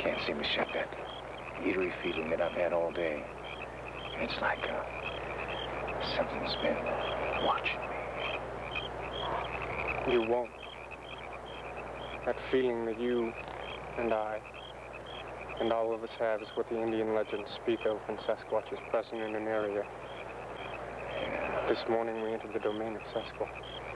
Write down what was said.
can't seem to shut that eerie feeling that I've had all day. It's like something's been watching me. You won't. That feeling that you and I and all of us have is what the Indian legends speak of when Sasquatch is present in an area. This morning we entered the domain of Sasquatch.